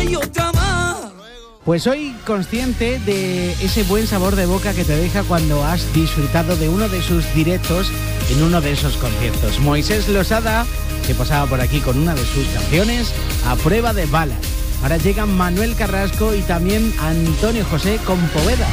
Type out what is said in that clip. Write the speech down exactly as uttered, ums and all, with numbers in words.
y otra más. Pues soy consciente de ese buen sabor de boca que te deja cuando has disfrutado de uno de sus directos en uno de esos conciertos. Moisés Losada, que pasaba por aquí con una de sus canciones, A Prueba de Balas. Ahora llegan Manuel Carrasco y también Antonio José con Poveda.